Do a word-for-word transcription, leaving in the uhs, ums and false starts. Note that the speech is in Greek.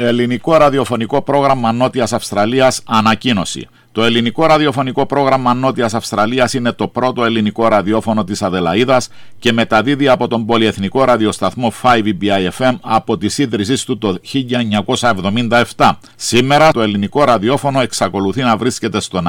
Ελληνικό ραδιοφωνικό πρόγραμμα Νότιας Αυστραλίας ανακοίνωση. Το ελληνικό ραδιοφωνικό πρόγραμμα Νότιας Αυστραλίας είναι το πρώτο ελληνικό ραδιόφωνο της Αδελαΐδας και μεταδίδει από τον πολυεθνικό ραδιοσταθμό φάιβ ι μπι άι εφ εμ από τη ίδρυσή του το χίλια εννιακόσια εβδομήντα επτά. Σήμερα το ελληνικό ραδιόφωνο εξακολουθεί να βρίσκεται στον